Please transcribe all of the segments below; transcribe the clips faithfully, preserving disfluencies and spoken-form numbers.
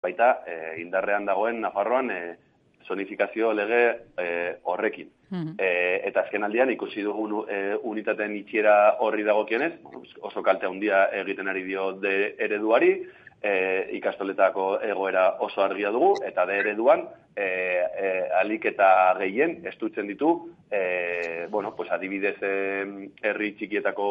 baita e, indarrean dagoen Nafarroan e, zonifikazio lege e, horrekin. Mm-hmm. E, eta azken aldian ikusi dugun e, unitateen itxiera horri dagokionez, oso kalte handia egiten ari dio de ereduari, e, ikastoletako egoera oso argia dugu, eta de ereduan e, e, alik eta gehien estutzen ditu, e, bueno, pues adibidez e, herri txikietako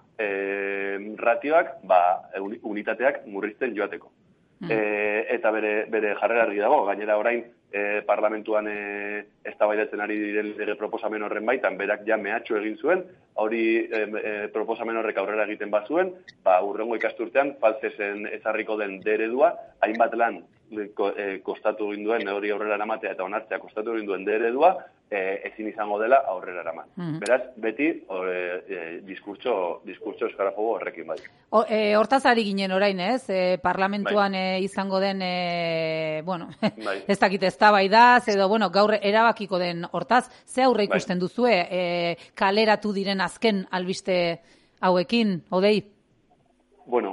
e, ratioak, ba, unitateak murrizten joateko. Mm. E, eta bere, bere jarrera argi dago, gainera orain e, parlamentuan e, eztabaidatzen ari diren lege proposamen horren baitan, berak ja mehatxu egin zuen, hori e, e, proposamen horrek aurrera egiten bazuen, ba, urrengo ikasturtean falsesen ezarriko den de eredua, hainbat lan ko, e, kostatu egin duen, hori aurrera eramatea eta onartzea kostatu egin duen de eredua, e, ezin izango dela aurrera eraman. Mm-hmm. Beraz, beti or, e, diskurtso, diskurtso eskarafobo horrekin bai. O, e, hortaz ari ginen orain, ez? E, parlamentuan bai. e, izango den, e, bueno, bai. ez dakit eztabaidaz, edo, bueno, gaur erabakiko den hortaz, ze aurre ikusten bai. duzue, e, kaleratu diren azken albiste hauekin, Odei? Bueno,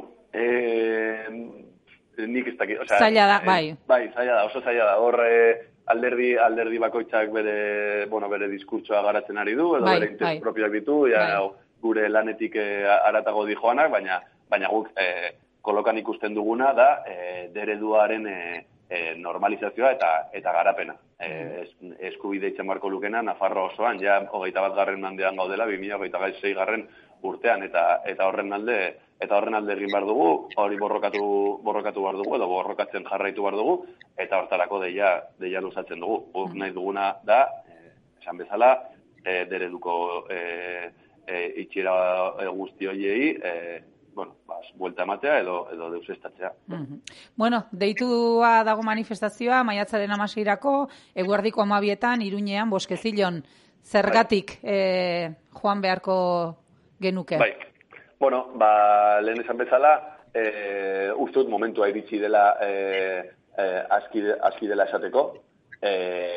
e, nik ez dakit, osea... Zaila da, bai. E, bai, zaila da, oso zaila da, hor... E, Alderdi, alderdi bakoitzak bere, bueno, bere diskurtsoa garatzen ari du, edo bai, bere interes bai. propioak ditu, ja, bai. gure lanetik e, aratago dijoanak, baina, baina guk e, kolokan ikusten duguna da e, dereduaren e, e, normalizazioa eta eta garapena. E, es, eskubide itzen barko lukena, Nafarro osoan, ja, hogeita bat garren handean gaudela, bi mila hogeita sei garren urtean, eta eta horren alde, eta horren alde egin behar dugu, hori borrokatu, borrokatu behar dugu, edo borrokatzen jarraitu behar dugu, eta hortarako deia, deia luzatzen dugu. Guk nahi duguna da, eh, esan bezala, eh, dereduko eh, eh, itxiera eh, guzti hoiei, eh, bueno, bas, buelta ematea edo, edo deusestatzea. Mm-hmm. Bueno, deitua dago manifestazioa, maiatzaren hamaseirako, eguerdiko hamabietan, Iruñean, Boskezillon, zergatik eh, joan beharko genuke? Bai. Bueno, ba, lehen esan bezala, e, uste dut momentua iritsi dela e, e, aski, aski dela esateko. E,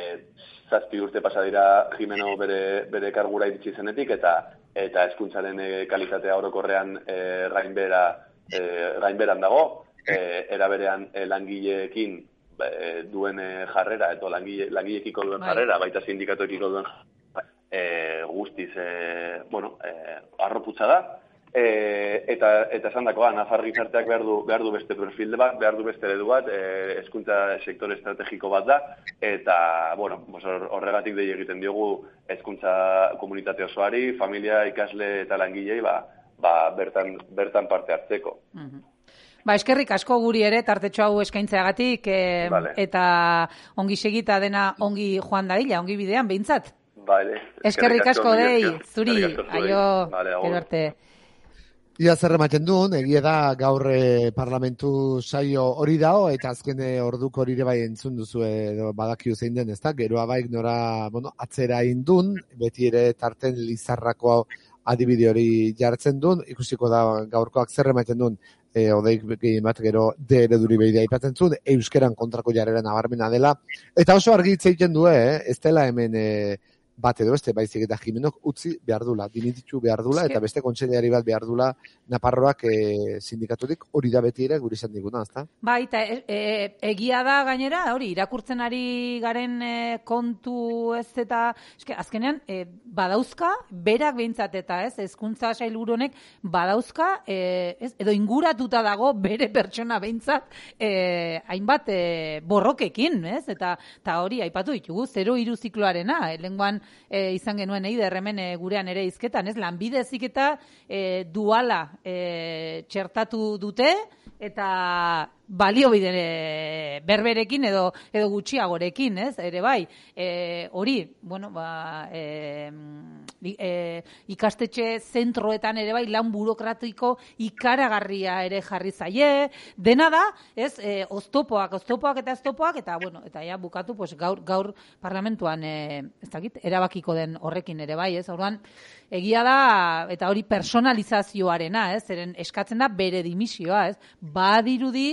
zazpi urte pasa dira Jimeno bere, bere kargura iritsi zenetik, eta eta hezkuntzaren e, kalitatea orokorrean e, gainbera, e, gainberan dago. E, era berean e, langileekin e, duen e, jarrera, edo langile, langileekiko duen jarrera, baita sindikatuekiko duen jarrera, e, guztiz, e, bueno, e, arroputza da. E, eta eta esandakoa, Nafar gizarteak behar du, behar du beste perfil bat, behar du beste eredu bat, e, hezkuntza sektore estrategiko bat da, eta, bueno, horregatik dei egiten diogu hezkuntza komunitate osoari, familia, ikasle eta langilei, ba, ba bertan, bertan parte hartzeko. Mm-hmm. Ba, eskerrik asko guri ere, tartetxo hau eskaintzeagatik, e, vale. Eta ongi segita dena ongi joan dadila, ongi bidean, behintzat. Vale. Eskerrik asko dei, zuri, aio, vale, edarte. Ia zer ematen duen, egia da gaur e, parlamentu saio hori dao, eta azken orduko hori ere bai entzun duzu edo badakiu zein den, ez da? Geroa baik nora, bueno, atzera indun, beti ere tarten Lizarrako adibide hori jartzen duen, ikusiko da gaurkoak zer ematen duen, e, Odeik gehien bat gero de ereduri behidea ipatzen zuen, euskeran kontrako jarrera nabarmena dela, eta oso argi hitz egiten du, eh? Ez dela hemen... E, bat edo beste, baizik eta Jimenok utzi behar dula, dimititu behar dula, eta beste kontseileri bat behar dula Nafarroak e, sindikaturik hori da beti ere guri izan diguna, ezta? Bai, eta e, e, egia da gainera, hori, irakurtzen ari garen e, kontu ez eta, eske, azkenean, e, badauzka, berak behintzat eta ez, hezkuntza sailburu honek badauzka, e, ez, edo inguratuta dago bere pertsona behintzat, e, hainbat e, borrokekin, ez? Eta, eta hori, aipatu ditugu, zero hiru zikloarena, lenguan E, izan genuen eider hemen e, gurean ere izketan, ez? Lanbide heziketa e, duala e, txertatu dute eta baliobide e, berberekin edo edo gutxiagorekin, ez? Ere bai, e, hori, bueno, ba, e, e, ikastetxe zentroetan ere bai lan burokratiko ikaragarria ere jarri zaie, dena da, ez? E, oztopoak, oztopoak eta oztopoak eta bueno, eta ja bukatu, pues gaur gaur parlamentuan e, ez dakit, erabakiko den horrekin ere bai, ez? Orduan, egia da eta hori personalizazioarena, ez? Zeren eskatzen da bere dimisioa, ez? Badirudi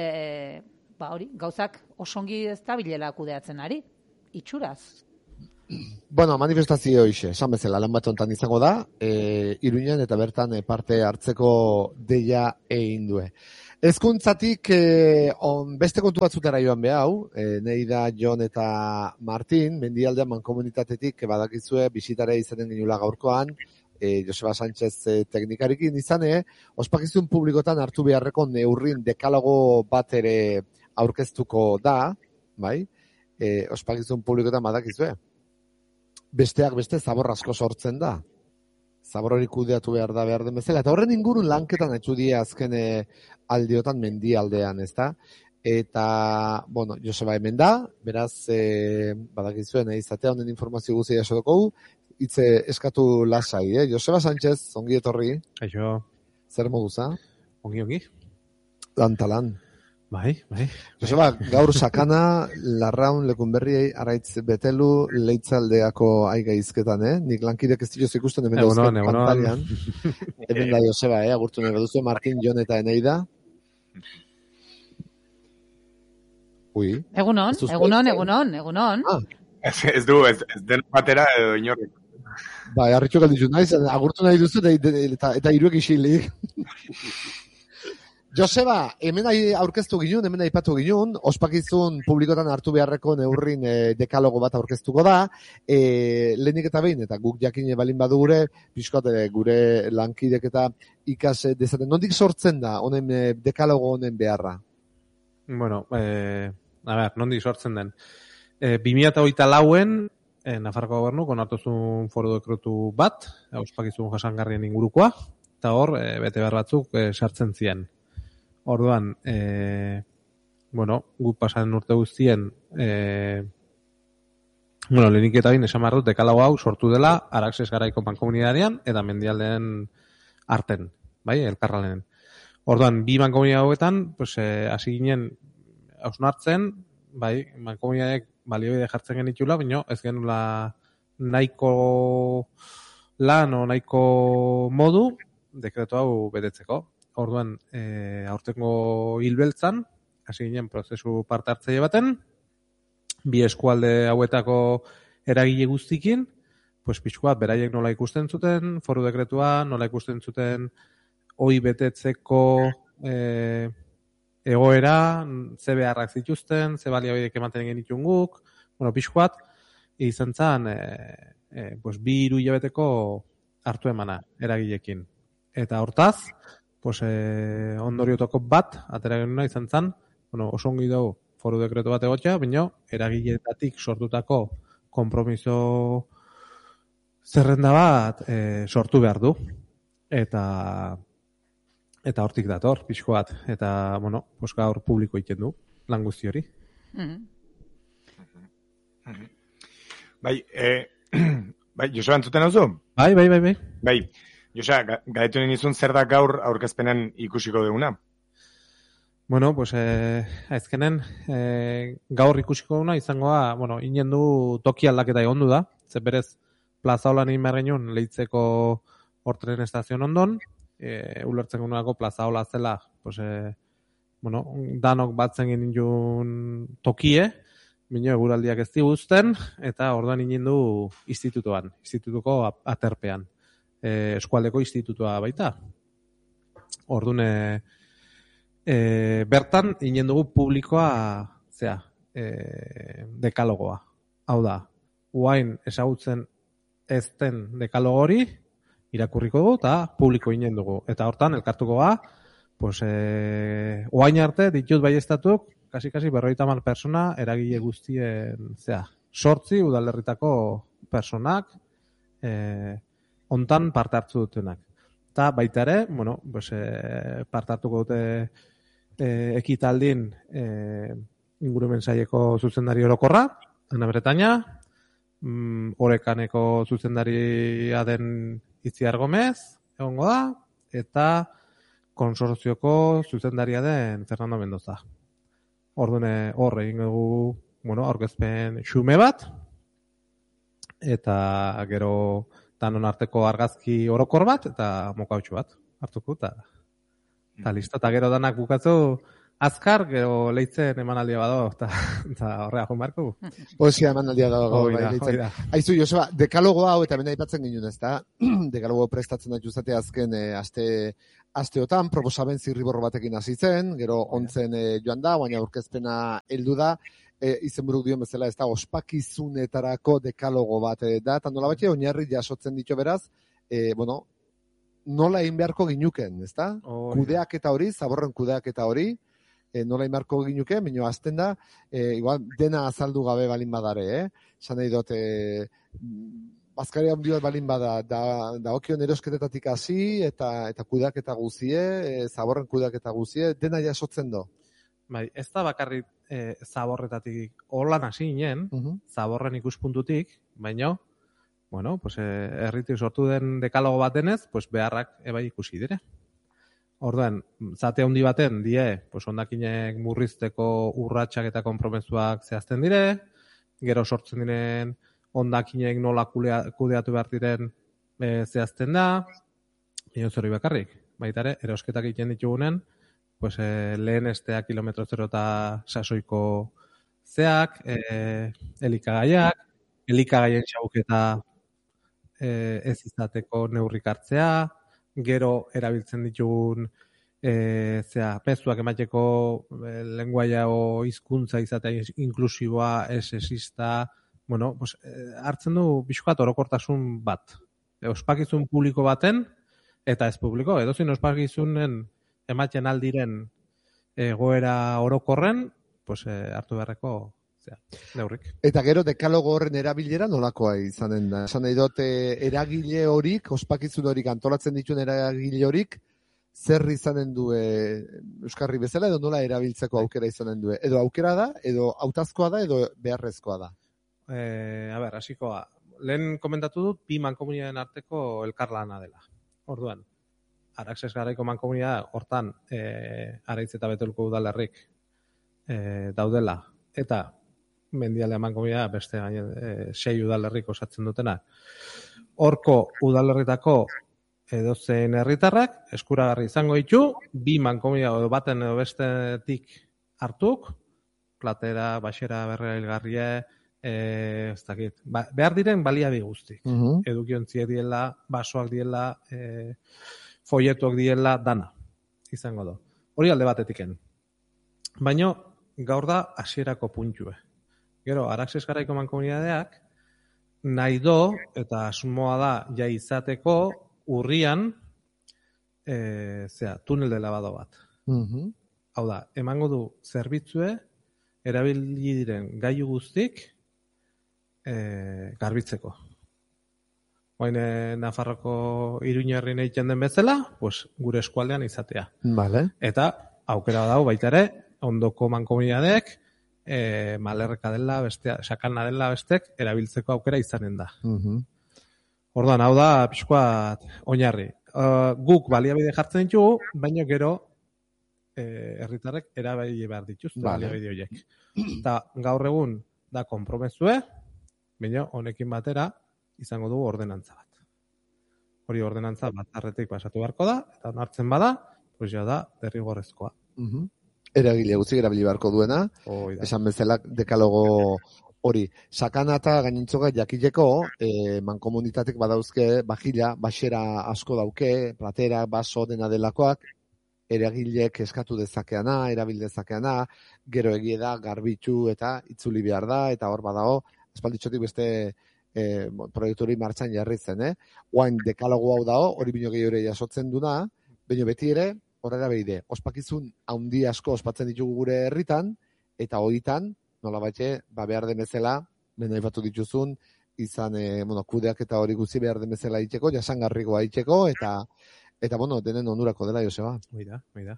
E, ba hori, gauzak osongi ez da bilela kudeatzen ari, itxuraz. Bueno, manifestazio hoxe, esan bezala, lan bat hontan izango da, e, Iruñan eta bertan e, parte hartzeko deia egin due. Hezkuntzatik e, on, beste kontu batzutara joan behau, e, Neida, Jon eta Martin, Mendialdean mankomunitatetik badakizue bisitare izanen ginula gaurkoan, e, Joseba Sánchez e, teknikarikin izane, ospakizun publikotan hartu beharreko neurrin dekalogo bat ere aurkeztuko da, bai? E, ospakizun publikotan badakizue. Besteak beste zabor asko sortzen da. Zabor hori kudeatu behar da behar den bezala. Eta horren ingurun lanketan etxu die azken aldiotan mendialdean, ezta? Eta, bueno, Joseba hemen da, beraz, e, badakizuen, izatea honen informazio guztia jasotoko, hitze eskatu lasai, eh? Joseba Sánchez, ongi etorri. Eixo. Zer moduza? Ongi, ongi. Lantalan. Bai, bai. Joseba, gaur sakana, Larraun, Lekunberri, Araitz Betelu, Leitzaldeako aiga izketan, eh? Nik lankidek ez dioz ikusten hemen dauzken pantalian. Hemen da Joseba, eh? Agurtu nire duzu, Markin, Jon eta Eneida. Ui. Egunon, egunon, egunon, egunon. Ah. Ez, ez du, ez, ez den batera edo inorrik. Ba, harritxo galdizu naiz, agurtu nahi duzu eta, eta iruek isilik. Joseba, hemen aurkeztu ginen, hemen aipatu ginen, ospakizun publikotan hartu beharreko neurrin e, dekalogo bat aurkeztuko da, e, lehenik eta behin, eta guk jakine balin badu gure, pixkoat gure lankidek eta ikas dezaten. Nondik sortzen da, honen e, dekalogo honen beharra? Bueno, eh, a ber, nondik sortzen den. E, bi mila hogeita lauen, e, Nafarroako gobernu, onartuzun foru dekretu bat, ospakizun jasangarrien ingurukoa, eta hor, e, bete behar batzuk e, sartzen ziren. Orduan, e, bueno, guk pasaren urte guztien, e, bueno, lehenik eta bain esan marrut, dekalago hau sortu dela Araxes garaiko mankomunidadean eta mendialdeen arten, bai, elkarralenen. Orduan, bi mankomunidade hauetan, pues, e, hasi ginen hausnartzen, bai, mankomunidadeek baliobide jartzen genitula, baina ez genula nahiko lan o nahiko modu dekretu hau betetzeko. Orduan, e, aurtengo hilbeltzan, hasi ginen prozesu parte hartzaile baten, bi eskualde hauetako eragile guztikin, pues pixkoat beraiek nola ikusten zuten, foru dekretua, nola ikusten zuten hoi betetzeko e, egoera, ze beharrak zituzten, ze baliabidek ematen genitun guk, bueno, pixkoat, izan zen, e, e, pues, bi hiru hilabeteko hartu emana eragilekin. Eta hortaz, pues, eh, ondoriotoko bat, atera genuna izan zen, bueno, oso ongi dugu foru dekretu bat egotea, baina eragiletatik sortutako konpromiso zerrenda bat eh, sortu behar du. Eta eta hortik dator, pixko bat. Eta, bueno, pues, gaur publiko egiten du, lan guzti hori. Mm-hmm. Bai, eh, bai, Joseba entzuten hauzu? Bai, bai, bai, bai. Bai. Joseba, gaitu nizun zer da gaur aurkezpenen ikusiko duguna? Bueno, pues, eh, aizkenen, eh, gaur ikusiko duguna izangoa, bueno, inen du toki aldaketa egon du da, ze berez plaza holan egin behar genuen Leitzeko hortren estazioan ondon, eh, ulertzen genunako plaza hola zela, pues, eh, bueno, danok batzen genuen tokie, bino eguraldiak ez diguzten, eta orduan inen du institutuan, institutuko aterpean. E, eskualdeko institutua baita. Orduan, e, e, bertan, inen dugu publikoa, zea, e, dekalogoa. Hau da, uain ezagutzen ez den dekalogo hori, irakurriko dugu, eta publiko inen dugu. Eta hortan, elkartuko ga, pues, e, uain arte, ditut baiestatuk, kasi-kasi berrogeita hamar persona, eragile guztien, zea, sortzi udalerritako personak, e, hontan parte hartu dutenak. Eta baita ere, bueno, pues, e, parte hartuko dute e, ekitaldin e, ingurumen saileko zuzendari orokorra, Ana Bretaña, mm, Orekaneko zuzendaria den Itziar Gomez, egongo da, eta konsorzioko zuzendaria den Fernando Mendoza. Orduan hor egin dugu, bueno, aurkezpen xume bat, eta gero danon arteko argazki orokor bat, eta mokautxu bat hartuko, eta, eta listo, eta gero danak bukatzu azkar, gero leitzen emanaldia bado, eta horrea joan barko. Poesia emanaldia dago. Oida, oida. Aizu, Joseba, dekalogo hau, eta bena aipatzen ginen ez da, dekalogo prestatzen dut juzate azken eh, aste, asteotan, proposamen zirriborro batekin hasi zen, gero ontzen eh, joan da, baina aurkezpena heldu da, e, izenburuk dion bezala ez da, ospakizunetarako dekalogo bat eh, da, eta nola batxe, oinarri jasotzen ditu beraz, eh, bueno, nola egin beharko ginuken, ez da? Oh, kudeak eta hori, zaborren kudeak eta hori, E, nola imarko ginuke, baina azten da, e, igual dena azaldu gabe balin badare, eh? Zan nahi dut, e, bazkaria handi bat balin bada, da, da okion erosketetatik hasi, eta eta kudeak eta guzie, e, zaborren kudeak eta guzie, dena jasotzen do. Bai, ez da bakarrik e, zaborretatik holan hasi ginen, uh-huh. zaborren ikuspuntutik, baina, bueno, pues, e, erritik sortu den dekalogo bat denez, pues, beharrak ebai ikusi dire. Orduan, zate handi baten, die, pues, ondakinek murrizteko urratsak eta konpromezuak zehazten dire, gero sortzen diren ondakinek nola kudeatu behar diren e, zehazten da, ino zori bakarrik, baita ere, erosketak egiten ditugunen, pues, e, lehen estea kilometro zero eta sasoiko zeak, e, elikagaiak, elikagaien xabuketa e, ez izateko neurrik hartzea, gero erabiltzen ditugun e, zera, mezuak emateko e, lenguaia o hizkuntza izatea inklusiboa, ez esista, bueno, pues, e, hartzen du pixkat orokortasun bat. E, ospakizun publiko baten, eta ez publiko, edozin ospakizunen ematen aldiren egoera orokorren, pues, e, hartu beharreko zera, neurrik. Eta gero dekalogo horren erabilera nolakoa izanen da? Esan nahi dut, eragile horik, ospakizun horik antolatzen dituen eragile horik, zer izanen du Euskarri bezala, edo nola erabiltzeko aukera izanen du? Edo aukera da, edo hautazkoa da, edo beharrezkoa da? E, a ber, hasikoa. Lehen komentatu dut, bi mankomunitateen arteko elkarlana dela. Orduan, Araxes Garaiko mankomunitatea hortan e, Araitz eta Betoluko udalerrik e, daudela. Eta Mendialdea mankomunitatea beste gaine e, sei udalerrik osatzen dutenak. Horko udalerritako edozein herritarrak eskuragarri izango ditu, bi mankomunitatea edo baten edo bestetik hartuk, platera, baxera, berrera hilgarrie, e, ez dakit, ba, behar diren baliabi guztik. Uh-huh. Edukiontziek diela, basoak diela, e, folletuak diela, dana izango da. Hori alde batetiken. Baina gaur da hasierako puntue. Gero, Araxes Garaiko mankomunitateak nahi do, eta asmoa da ja izateko urrian e, zera, tunel de lavado bat. Uh-huh. Hau da, emango du zerbitzue erabili diren gailu guztik e, garbitzeko. Oain Nafarroko Iruñerrin egiten den bezala, pues, gure eskualdean izatea. Vale. Eta aukera dago baita ere, ondoko mankomunitateek e, malerreka dela, bestea, sakana dela bestek, erabiltzeko aukera izanen da. Uh-huh. Orduan, hau da, pixkoat, oinarri. Uh, guk baliabide jartzen ditugu, baina gero e, herritarrek erabili behar dituz, vale. Baliabide horiek. Eta gaur egun da konpromezue, baina honekin batera izango dugu ordenantza bat. Hori ordenantza bat arretik pasatu beharko da, eta onartzen bada, pues ja da, derrigorrezkoa. Uh-huh. Eragile gutxi erabili beharko duena, esan bezala dekalogo hori. Sakana eta gainintzoga jakileko, e, mankomunitatek badauzke, bajila, baxera asko dauke, platera, baso dena delakoak, eragilek eskatu dezakeana, erabil dezakeana, gero egie da, garbitu eta itzuli behar da, eta hor badago, espalditxotik beste e, proiektu hori martxan jarri zen, eh? Oain dekalogo hau dago, hori bino gehi hori jasotzen duna, baina beti ere, horrela behide, ospakizun handi asko ospatzen ditugu gure herritan, eta horitan, nola batxe, ba behar den bezala, mena ipatu dituzun, izan, e, bueno, kudeak eta hori guzti behar den bezala itxeko, jasangarrikoa itxeko, eta, eta bueno, denen onurako dela, Joseba. Oida, oida.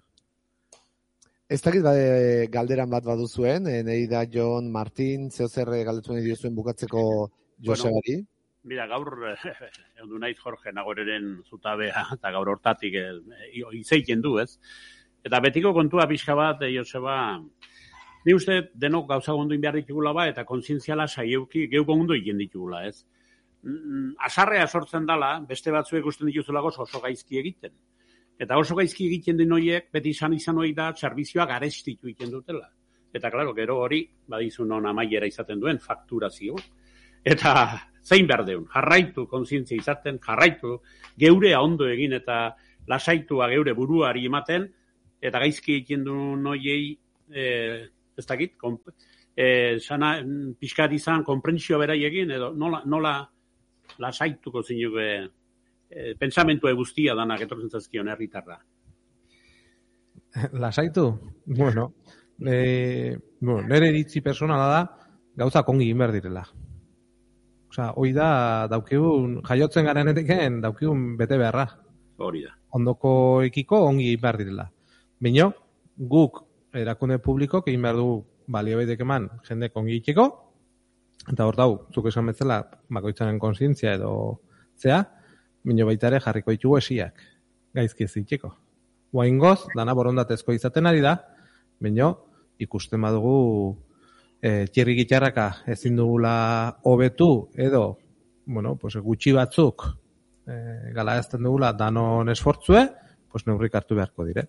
Ez dakit galderan bat baduzuen, e, nahi da Jon, Martin, zeo zer galdetu nahi diozuen bukatzeko Josebari? Bueno, mira, gaur, egun naiz Jorge, nagoreren zutabea, eta gaur hortatik e, izeiten du, ez? Eta betiko kontua pixka bat, Joseba, ni uste denok gauza gonduin behar ditugula ba, eta kontzientziala saieuki geu gondo egin ditugula, ez? Mm, asarrea sortzen dala, beste batzuek usten dituzulako oso gaizki egiten. Eta oso gaizki egiten den horiek, beti izan izan hori da, zerbizioak garestitu egiten dutela. Eta, klaro, gero hori, badizu non amaiera izaten duen, fakturazio. Eta zein behar deun, jarraitu kontzientzia izaten, jarraitu, geurea ondo egin eta lasaitua geure buruari ematen, eta gaizki egiten duen horiei, eh, ez dakit, eh, sana, pixkat izan, konprentsio berai egin, edo nola, nola lasaituko zinuke, E, pentsamentua guztia danak etortzen zazkion herritarra. Lasaitu? Bueno, e, bueno, nire iritzi personala da, gauza kongi egin behar direla. Osea, hoi da, daukigun, jaiotzen garen etiken, daukigun bete beharra. Hori da. Ondoko ekiko ongi egin behar direla. Bino, guk, erakunde publikok egin behar du balio baitek eman jende kongi itxeko, eta hor dau, zuk esan betzela, bakoitzaren kontzientzia edo zea, bino baita ere jarriko ditugu esiak, gaizki ez ditxeko. Oaingoz, dana borondatezko izaten ari da, bino ikusten badugu e, txirri gitarraka ezin dugula hobetu edo, bueno, pues, gutxi batzuk e, gala ezten dugula danon esfortzue, pues, neurrik hartu beharko dire.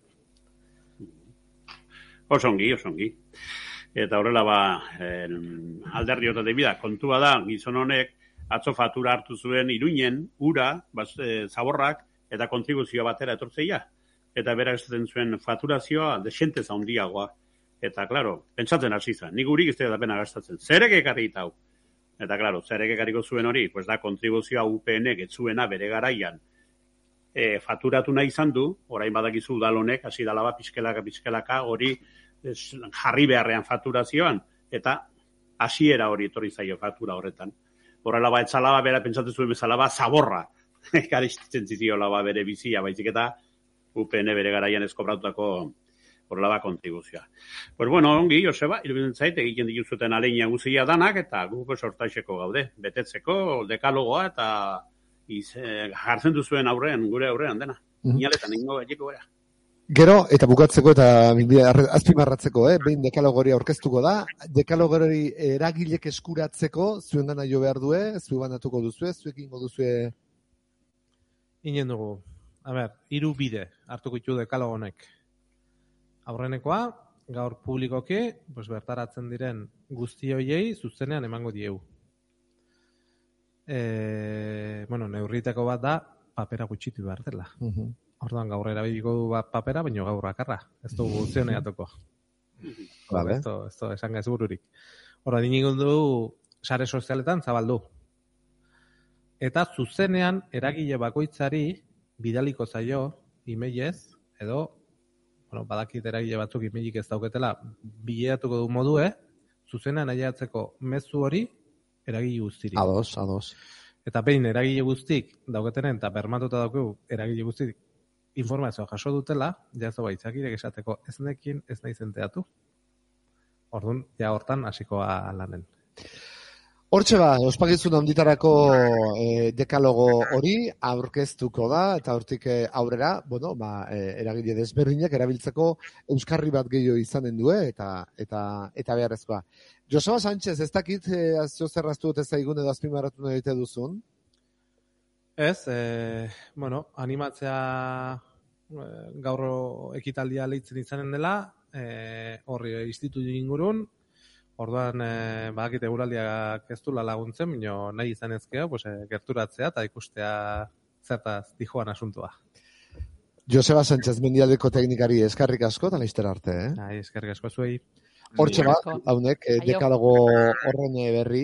Osongi, osongi. Eta horrela ba, eh, alderdi otate bida, kontua da, gizon honek, atzo fatura hartu zuen Iruinen, ura, baz, e, zaborrak, eta kontribuzioa batera etortzeia. Eta berak esaten zuen faturazioa desentez handiagoa. Eta, klaro, pentsatzen hasi zen, nik urik ez da pena gastatzen. Zerek ekarri eta hau. Eta, klaro, zerek ekarriko zuen hori, pues da kontribuzioa U P N getzuena bere garaian e, faturatu nahi izan du, orain badakizu udalonek, hasi dalaba pizkelaka, pizkelaka, hori es, jarri beharrean faturazioan, eta hasiera hori etorri zaio fatura horretan. Horrela ba, etzalaba bera pentsatzen zuen bezalaba zaborra. Ekaristitzen ziziola bere bizia, baizik eta U P N bere garaian eskobratutako horrela ba kontribuzioa. Pues bueno, ongi, Joseba, iruditzen zait, egiten dituzuten aleina guzia danak, eta guko sortaixeko gaude, betetzeko, dekalogoa, eta iz, eh, jartzen duzuen aurrean, gure aurrean dena. Mm-hmm. Inaletan, ingo gaiteko gara. Gero, eta bukatzeko eta azpimarratzeko, eh? behin dekalogori aurkeztuko da, dekalogori eragilek eskuratzeko, zuen gana jo behar due, zuen banatuko duzue, zuek ingo duzue? Inen dugu, a ber, hiru bide hartuko ditu dekalogonek. Aurrenekoa, gaur publikoki, pues, bertaratzen diren guzti hoiei zuzenean emango dieu. E, bueno, neurriteko bat da, papera gutxitu behar dela. Uh-huh. Orduan gaur erabiliko du bat papera, baino gaur bakarra. Ez dugu zioneatuko. Vale. Esto, esto esan gaiz bururik. Orduan inigun du sare sozialetan zabaldu. Eta zuzenean eragile bakoitzari bidaliko zaio emailez, edo, bueno, badakit eragile batzuk emailik ez dauketela, bileatuko du modue, zuzenean aileatzeko mezu hori eragile guztirik. Ados, ados. Eta behin eragile guztik dauketenen, eta bermatuta daukegu eragile guztik informazioa jaso dutela, jazo baitzakirek esateko ez nekin, ez nahi zenteatu. Orduan, ja hortan hasikoa lanen. Hortxe ba, ospakizun handitarako e, dekalogo hori aurkeztuko da, eta hortik e, aurrera, bueno, ba, e, eragile desberdinak erabiltzeko euskarri bat gehiago izanen du, eta eta eta beharrezkoa. Joseba Sánchez, ez dakit e, azio zerraztu dut ez zaigun edo azpimarratu nahi dute duzun? Ez, e, bueno, animatzea e, gaur ekitaldia lehitzen izanen dela, e, horri institutu ingurun, orduan e, badakit eguraldiak ez dula laguntzen, bino nahi izan ezkeo, pues, e, gerturatzea eta ikustea zertaz dijoan asuntua. Joseba Sánchez mendialdeko teknikari eskarrik asko, eta laiztera arte, eh? Ai, eskarrik asko zuei. Hortxe ba, haunek, e, dekalogo horren berri.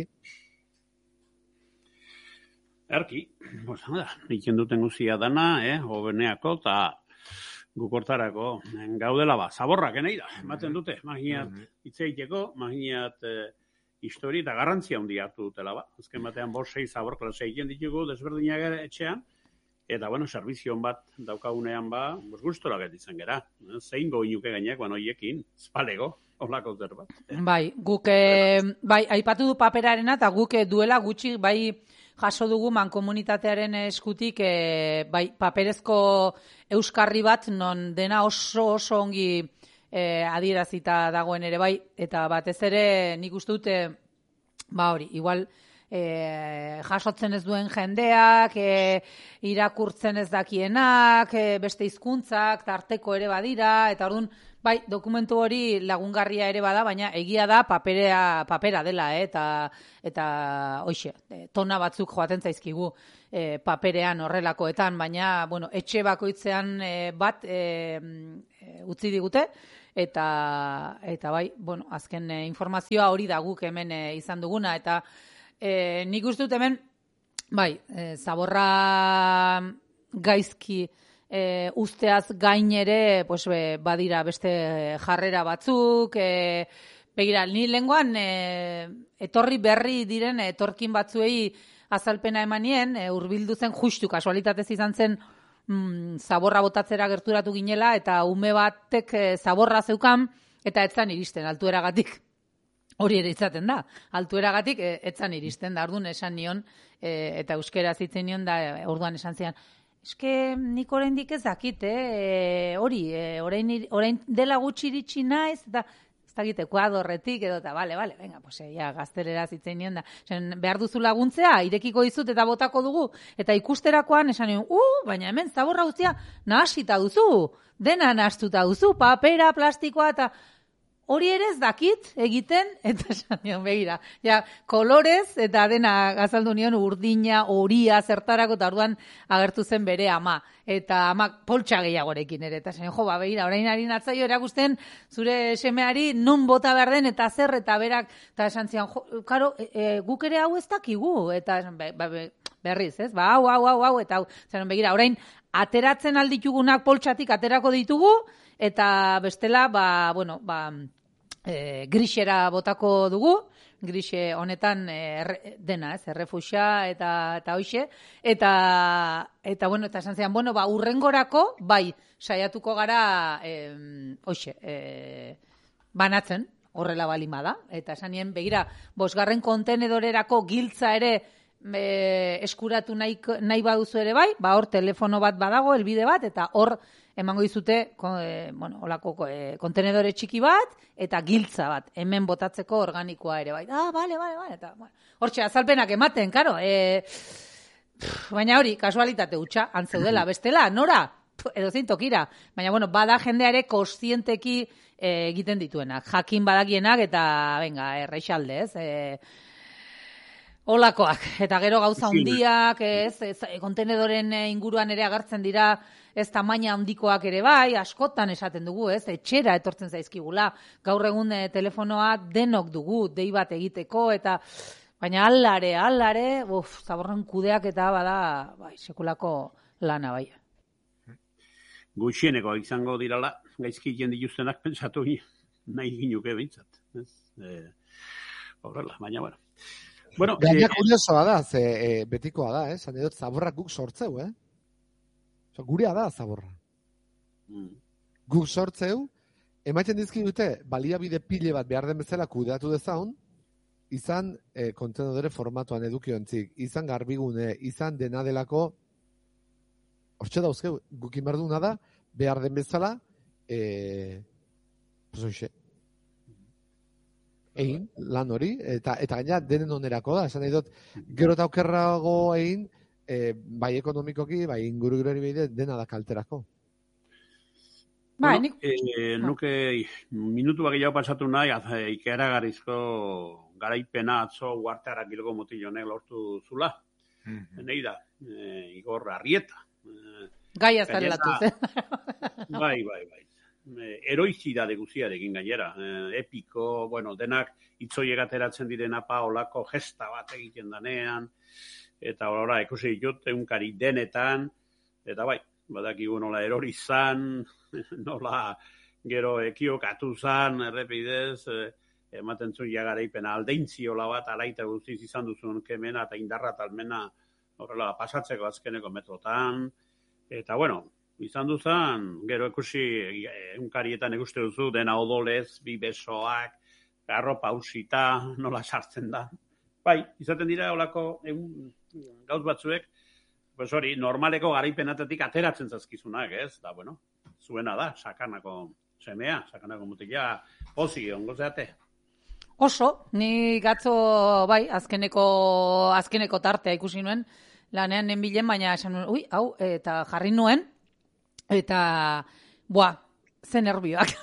Erki, pues nada, iken duten guzia dana, eh, hobeneako, eta gukortarako gaudela ba, zaborrak enei da, ematen dute, maginat itzeiteko, maginat eh, histori eta garrantzia handia hartu dutela ba. Azken batean bost sei zabor klase egiten ditugu desberdinak etxean, eta bueno, servizion bat daukagunean ba, bos gustora getitzen gera. Zein goinuke gainak, ban hoiekin, espalego, holako zer bat. Bai, guk, eh, bai, aipatu du paperarena, eta guk duela gutxi, bai, jaso dugu mankomunitatearen eskutik e, bai, paperezko euskarri bat non dena oso oso ongi e, adierazita dagoen ere bai, eta batez ere nik uste dute ba hori, igual e, jasotzen ez duen jendeak, e, irakurtzen ez dakienak, e, beste hizkuntzak tarteko ere badira, eta orduan, bai, dokumentu hori lagungarria ere bada, baina egia da paperea, papera dela, eh? eta, eta hoxe, tona batzuk joaten zaizkigu e, paperean horrelakoetan, baina, bueno, etxe bakoitzean e, bat e, e, utzi digute, eta, eta bai, bueno, azken e, informazioa hori da guk hemen e, izan duguna, eta e, nik uste dut hemen, bai, e, zaborra gaizki, E, usteaz gain ere pues, be, badira beste jarrera batzuk, e, begira, ni lenguan e, etorri berri diren etorkin batzuei azalpena emanien, e, hurbildu zen justu kasualitatez izan zen mm, zaborra botatzera gerturatu ginela, eta ume batek e, zaborra zeukan, eta etzan iristen, altueragatik. Hori ere izaten da, altueragatik e, etzan iristen, da orduan esan nion, e, eta euskera zitzen nion, da e, orduan esan zian, eske nik oraindik ez dakit, eh, hori, eh, orain, orain dela gutxi iritsi naiz, eta ez dakit Ekuadorretik edo, eta bale, bale, venga, pues, ja, gaztelera zitzen nion da. Zen, behar duzu laguntzea, irekiko dizut eta botako dugu, eta ikusterakoan esan nion, uh, baina hemen zaborra guztia nahasita duzu, dena nahastuta duzu, papera, plastikoa, eta hori ere ez dakit egiten, eta esan nion, begira, ja, kolorez, eta dena azaldu nion urdina, horia, zertarako, eta orduan agertu zen bere ama, eta ama poltsa gehiagorekin ere, eta esan nion, jo, ba, begira, orain ari natzaio erakusten, zure semeari nun bota behar den, eta zer, eta berak, eta esan zian, jo, karo, e, e, guk ere hau ez dakigu, eta esan, be, be, berriz, ez, ba, hau, hau, hau, hau, eta hau, esan nion, begira, orain, ateratzen alditugunak poltsatik aterako ditugu, eta bestela, ba, bueno, ba, E, grisera botako dugu, grise honetan e, erre, dena, ez, errefuxa eta eta hoixe, eta eta bueno, eta esan zean, bueno, ba urrengorako bai saiatuko gara e, hoixe, e, banatzen, horrela balima da, eta esanien begira, bosgarren kontenedorerako giltza ere e, eskuratu nahi, nahi baduzu ere bai, ba hor telefono bat badago, helbide bat, eta hor emango dizute, e, bueno, olako e, kontenedore txiki bat, eta giltza bat, hemen botatzeko organikoa ere bai. Ah, bale, bale, bale, eta, bueno, hortxe, azalpenak ematen, karo, e, baina hori, kasualitate hutsa, antzeudela, bestela, nora, edo zein tokira, baina, bueno, bada jendea ere kontzienteki e, egiten dituenak, jakin badakienak, eta, venga, erreixalde, ez, e, olakoak, eta gero gauza handiak, ez, ez, kontenedoren inguruan ere agertzen dira, ez tamaina handikoak ere bai, askotan esaten dugu, ez, etxera etortzen zaizkigula, gaur egun e, telefonoa denok dugu, dei bat egiteko, eta baina aldare, aldare, uf, zaborren kudeak eta bada, bai, sekulako lana bai. Gutxieneko izango dirala, gaizki jen dituztenak pentsatu nahi ginuke behintzat, ez, e, horrela, baina, bueno. Bueno, gaina eh, kuriosoa da, ze, e, betikoa da, eh? Zan edot, zaborrak guk sortzeu, eh? So, gurea da, zaborra. Mm. Guk sortzeu, emaiten dizki dute, baliabide pile bat behar den bezala kudeatu dezaun, izan e, kontenedore formatuan edukiontzik, izan garbigune, izan dena delako, hortxe dauzkeu, guk inberduna da, behar den bezala, e, pues hoxe, egin, lan hori, eta eta gaina denen onerako da, esan nahi dut, gero eta okerrago egin, e, bai ekonomikoki, bai ingurugirori behide, dena da kalterako. Ba, bueno, nik... eh, nuke minutu bak gehiago pasatu nahi, ikeragarrizko garaipena atzo uartearak ilgo motilonek lortu zula. Mm-hmm. Nei da, e, Igor Arrieta. E, Gai azalelatuz, eh? Bai, bai, bai. Eroizidade guziarekin gainera, eh, epiko, bueno, denak itzoiek ateratzen direna pa olako gesta bat egiten danean, eta ora ikusi ditut eunkari denetan, eta bai, badakigu nola erori zan, nola gero ekiokatu zan, errepidez, eh, ematen zuen jagaraipena aldeintziola bat, alaita guztiz izan duzun kemena eta indarra talmena horrela pasatzeko azkeneko metrotan, eta bueno, izan duzan, gero ikusi eunkarietan ikuste duzu, dena odolez, bi besoak, arropa ausita, nola sartzen da. Bai, izaten dira olako egun gauz batzuek, pues hori, normaleko garaipenatetik ateratzen zazkizunak, ez? Da, bueno, zuena da, sakanako semea, sakanako mutila, pozi, ongo zeate. Oso, ni gatzo, bai, azkeneko, azkeneko tartea ikusi nuen, lanean nenbilen, baina esan nuen, ui, hau, eta jarri nuen, eta, boa, ze nervioak.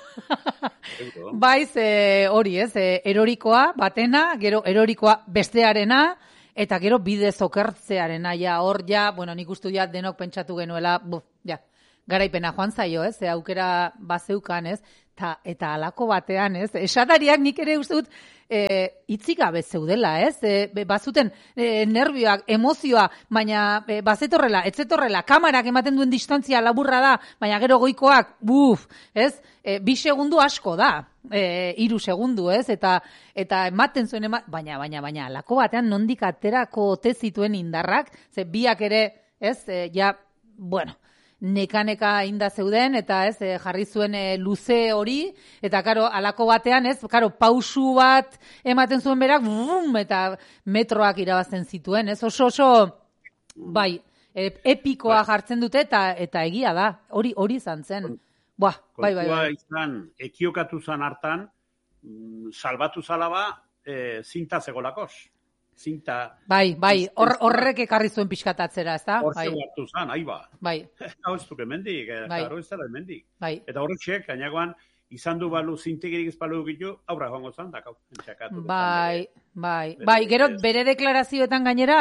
Bai, ze hori ez, e, erorikoa batena, gero erorikoa bestearena, eta gero bide zokertzearena, ja, hor, ja, bueno, nik ustu ja denok pentsatu genuela, buf, ja, garaipena joan zaio, ez, ze aukera bazeukan, ez, ta, eta alako batean, ez, esatariak nik ere uste dut, e, itzik gabe zeudela, ez, e, bazuten e, nervioak, emozioa, baina e, bazetorrela, etzetorrela, kamarak ematen duen distantzia laburra da, baina gero goikoak, buf, ez, e, bi segundu asko da, e, iru segundu, ez, eta eta ematen zuen, ema, baina, baina, baina, alako batean nondik aterako ote zituen indarrak, ze biak ere, ez, e, ja, bueno, neka-neka inda zeuden, eta ez, e, jarri zuen e, luze hori, eta karo, alako batean, ez, karo, pausu bat ematen zuen berak, bum, eta metroak irabazten zituen, ez, oso, oso, bai, e, epikoa jartzen dute, eta eta egia da, hori hori izan zen. Buah, bai, bai, bai. Izan, ekiokatu zan hartan, mm, salbatu zalaba, e, zinta zegolakos. Zinta... Bai, bai, hor, horrek ekarri zuen pixkatatzera, ez da? Hor bai. zegoatu zan, ahi ba. Bai. Hau ez duke mendik, bai. Hau ez dara mendik. Bai. Eta horretxek, gainagoan, izan du balu zintegirik ezpalu dukitu, aurra joango zan, dakau. Bai, bai, bai, gero bere deklarazioetan gainera,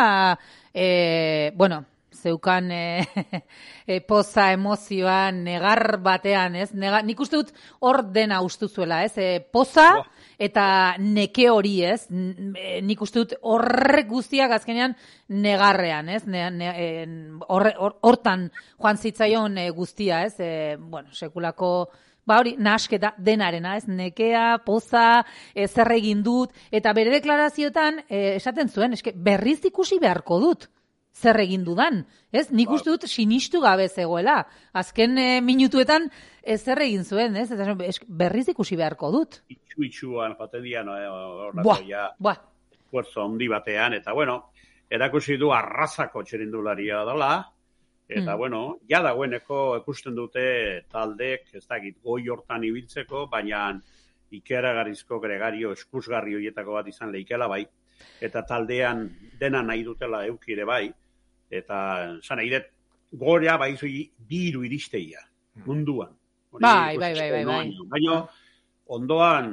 e, bueno, zeukan e, e, poza, emozioa, negar batean, ez? Negar, nik uste dut hor dena ustu zuela, ez? E, poza eta neke hori, ez? N, nik uste dut horrek guztiak azkenean negarrean, ez? Ne, ne, or, or, hortan joan zitzaion e, guztia, ez? E, bueno, sekulako... Ba hori, nahasketa denarena, ez? Nekea, poza, e, zer egin dut, eta bere deklarazioetan e, esaten zuen, eske berriz ikusi beharko dut. Zer egin dudan, ez? Nik uste dut sinistu gabe zegoela. Azken e, minutuetan e, zer egin zuen, ez? Eta berriz ikusi beharko dut. Itxu-itxuan, jaten dian, horrako ja, esfuerzo handi batean, eta bueno, erakusi du arrasako txerindularia dela, eta mm. bueno, ja dagoeneko ikusten dute taldek, ez dakit, goi hortan ibiltzeko, baina ikeragarrizko gregario eskusgarri horietako bat izan leikela bai, eta taldean dena nahi dutela eukire bai, eta zan nahi dut, gorea bai zui biru iristeia, munduan. Bai, bai, bai, bai, bai. Baina, ondoan,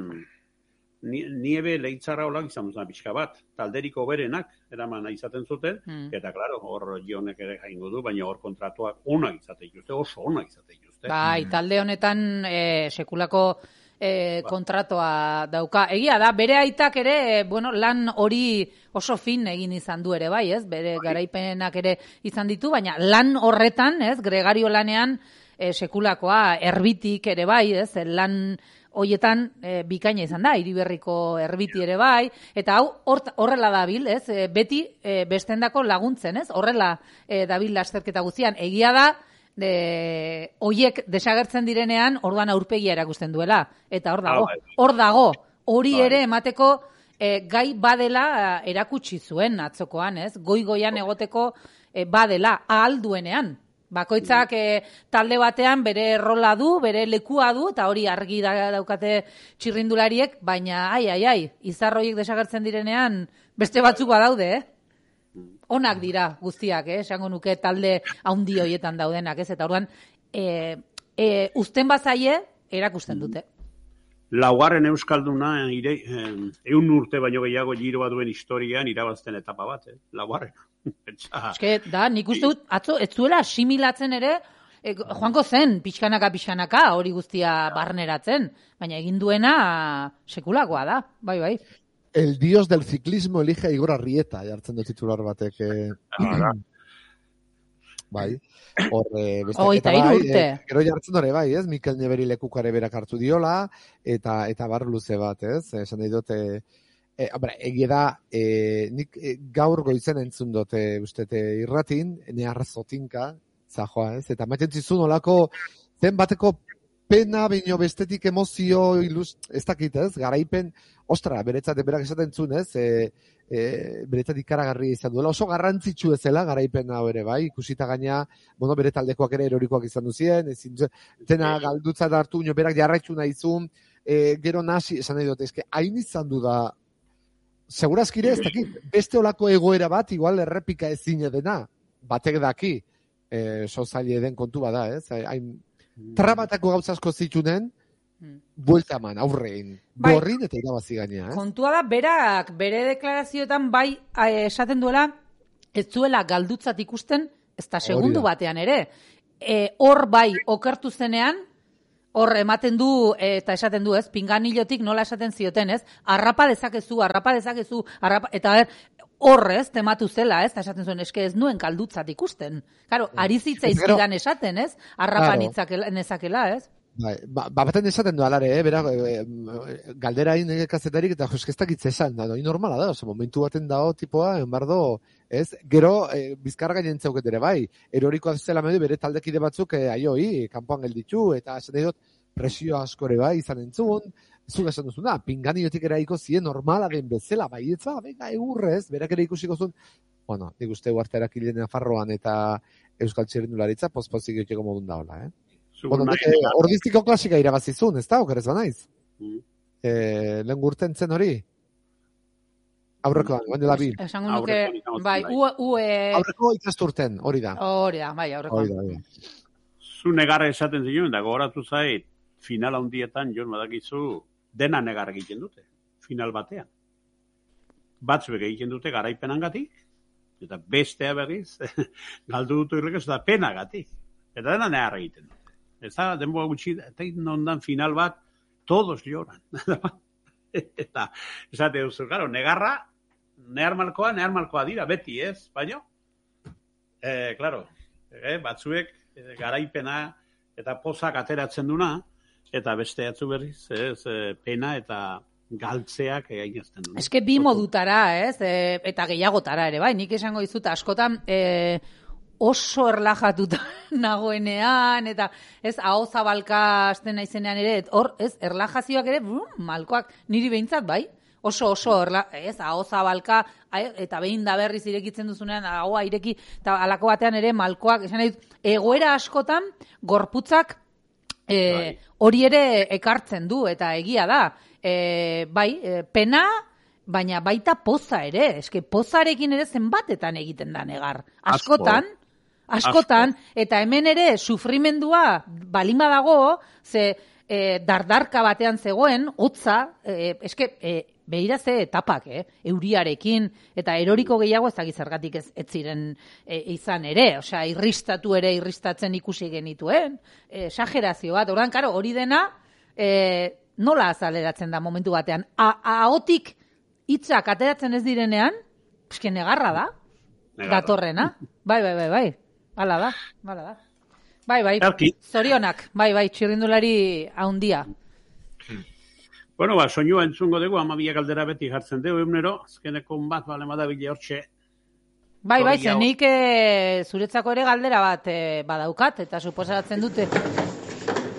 niebe lehitzarra olak izan duzan pixka bat, talderiko berenak, eraman izaten zuten, hmm. eta, klaro, hor Jonek ere jaingo du, baina hor kontratuak onak izaten juzte, oso onak izaten juzte. Bai, talde honetan e, sekulako e, kontratoa dauka. Egia da, bere aitak ere, e, bueno, lan hori oso fin egin izan du ere, bai, ez? Bere bai. Garaipenak ere izan ditu, baina lan horretan, ez? Gregario lanean e, sekulakoa, erbitik ere bai, ez? Lan hoietan e, bikaina izan da, Hiriberriko erbiti ere bai, eta hau hort, horrela dabil, ez? E, beti e, bestendako laguntzen, ez? Horrela e, dabil lasterketa guztian. Egia da, de hoiek desagertzen direnean orduan aurpegia erakusten duela eta hor dago hor dago hori ere emateko e, gai badela erakutsi zuen atzokoan, ez? Goi-goian egoteko e, badela ahal duenean. Bakoitzak e, talde batean bere rola du, bere lekua du eta hori argi da, daukate txirrindulariek, baina ai ai ai, izar hoiek desagertzen direnean beste batzuk badaude, eh? Onak dira guztiak, eh? Esango nuke talde handi hoietan daudenak, ez? Eta orduan, e, e, uzten bazaie, erakusten dute. Laugarren euskalduna, ire, eun urte baino gehiago giroa duen historian irabazten etapa bat, eh? Laugarren. Eske, da, nik uste dut, atzo, ez zuela asimilatzen ere, e, joango zen, pixkanaka, pixkanaka, hori guztia barneratzen, baina egin duena sekulakoa da, bai, bai. El dios del ciclismo elige a Igor Arrieta, jartzen du titular batek. Eh. Bai. Hor, eh, Oita bai, urte. Eh, gero jartzen dore bai, ez? Mikel Neberi lekukare berak hartu diola, eta eta bar luze bat, ez? Esan nahi dute, eh, hombre, egia da, eh, nik eh, gaur goizen entzun dute, ustete, irratin, near zotinka, zajoa, ez? Eta maiten zizun olako, zen bateko pena, baino bestetik emozio, iluz, ez dakit, ez? Garaipen, ostra, beretzat, berak esaten zuen, ez? E, e, beretzat ikaragarri izan duela. Oso garrantzitsu ezela, garaipen hau ere, bai? Ikusita gaina, bueno, bere taldekoak ere erorikoak izan duzien, ezin, zena galdutzat hartu, nio berak jarraitzu nahi zuen, e, gero nasi, esan nahi dut, eske, hain izan du da, segurazkire ez dakit, beste olako egoera bat, igual errepika ezin dena, batek daki, e, sozaile den kontu bada, ez? Hain, trabatako gauzasko zitunen, buelta eman, aurrein, bai, gorrin eta irabazi gainea. Eh? Kontua da, berak, bere deklarazioetan bai eh, esaten duela, ez zuela galdutzat ikusten, ez da segundu batean ere. E, hor bai, okertu zenean, hor ematen du, e, eta esaten du, ez, pinganilotik nola esaten zioten, ez, arrapa dezakezu, arrapa dezakezu, arrapa, eta er, hor, ez, tematu zela, ez, eta esaten zuen, eske ez nuen galdutzat ikusten. Claro, ari zitzaizkidan esaten, ez, arrapan claro. Nezakela, ez. Bai, ba, baten esaten du alare, eh, bera, e, galdera hain kazetarik eta joskeztak itzesan, da, no, normala da, oso, momentu baten dago tipoa, enbardo, ez, gero, e, bizkarra gainen zeuket ere, bai, erorikoa zela medu, bere taldekide batzuk, e, aioi, kanpoan gelditzu, eta esan dut, presio askore bai, izan entzun, zuk esan duzuna, pinganiotik eraiko zien normala den bezala, bai, ez ba, venga, egurrez, berak ere ikusiko zuen, bueno, nik uste huarte erakilen Nafarroan eta Euskal Txirrindularitza, pospozik jotxeko modun da hola, eh? Bueno, eh, ordiztiko klasika irabazizun, ez da, okerez banaiz? Mm. Eh, lehen gurten zen hori? Aurrekoan, guen dela bi. Esango nuke, bai, u, u, e... Aurreko ikasturten, hori da. Hori da, bai, aurrekoan. Hori da, zu negarra esaten zion, da gogoratu zait, final handietan, jon badakizu, dena negar egiten dute, final batean. Batzuek egiten dute garaipenangatik, eta bestea berriz, galdu dutu irrekez, eta penagatik. Eta dena negar egiten dute. Ez da, denboa gutxi, eta nondan final bat, todos lloran. Eta, esate duzu, claro, negarra, nehar malkoa, nehar malkoa dira, beti, ez, baino? Eh, claro, eh, batzuek eh, garaipena eta pozak ateratzen duna, eta beste atzu berriz, ez, eh, pena eta galtzeak gainezten duna. Eske bi modutara, ez, e, eta gehiagotara ere, bai, nik esango dizut, askotan, e, oso erlajatuta nagoenean, eta ez, aho zabalka hasten naizenean ere, hor, ez, erlajazioak ere, brum, malkoak, niri behintzat, bai, oso, oso, erla, ez, aho zabalka, eta behin da berriz irekitzen duzunean, ahoa ireki, eta alako batean ere, malkoak, esan nahi, egoera askotan, gorputzak, e, hori ere ekartzen du, eta egia da, e, bai, e, pena, baina baita poza ere, eske pozarekin ere zenbatetan egiten da negar. Askotan, askotan, eta hemen ere sufrimendua balima dago, ze e, dardarka batean zegoen, hotza, e, eske, e, behira ze etapak, eh? Euriarekin, eta eroriko gehiago ez dakiz zergatik ez, ez ziren e, izan ere, osea, irristatu ere irristatzen ikusi genituen, e, exagerazio bat, ordan, karo, hori dena, e, nola azaleratzen da momentu batean, ahotik hitzak ateratzen ez direnean, eske negarra da, negarra. Datorrena. Bai, bai, bai, bai. Hala da, hala da. Bai, bai, zorionak, bai, bai, txirrindulari haundia. Bueno, ba, soinua entzungo dugu, amabia galdera beti jartzen dugu, egunero, azkeneko bat, bale, madabile hortxe. Bai, bai, zenik e, zuretzako ere galdera bat e, badaukat, eta suposatzen dute